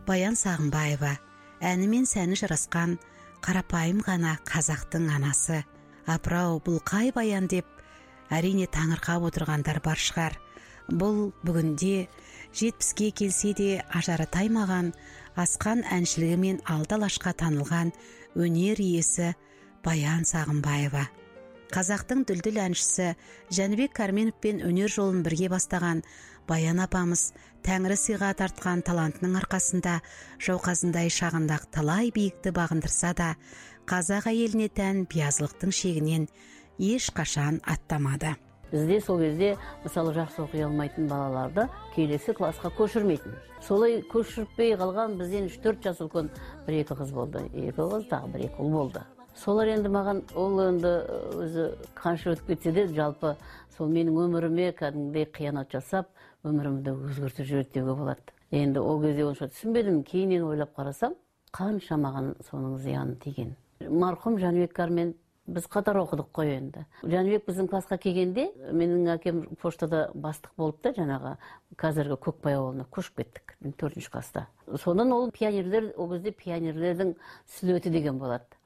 Баян Сағынбаева, әні мен сәні жарасқан қарапайым ғана қазақтың анасы. Апырау, бұл қай баян деп әрине таңырқап отырғандар бар шығар. Бұл бүгінде 70-ке келсе де ажары таймаған, асқан әншілігімен алды алашқа танылған өнер иесі Баян Сағынбаева. Қазақтың дүлділ әншісі Жәнібек Кәрменовпен өнер жолын бірге бастаған Баян апамыз Тәңірі сыйға тартқан талантының арқасында жауқазындай шағындағы талай биікті бағындырса да, қазақ әйеліне тән биязылықтың шегінен ешқашан аттамады. Бізде сол кезде, мысалы, жақсы оқи алмайтын балаларды келесі классқа көшірмейтін. Солай көшірпей қалған бізден 3-4 жас үлкен 1-2 қыз болды. 2 қыз, тағы 1-2 ұл болды. Солар енді маған, ол енді өзі қанша өтіп кетсе де, жалпы сол менің өміріме кәдімгідей қиянат жасап, өмірімді өзгертіп жіберді деуге болады. Енді ол кезде онша түсінбедім, кейіннен ойлап қарасам, қанша маған соның зияны тиген. Марқұм Жәнібек Кәрмен біз қатар оқыдық қой енді. Жәнібек біздің классқа келгенде, менің әкем поштада бастық болып та, жаңағы қазіргі Көкбай ауылына көшіп кеттік, 4-ші класста. Содан ол пионерлер, ол кезде пионерлердің слеті деген болады.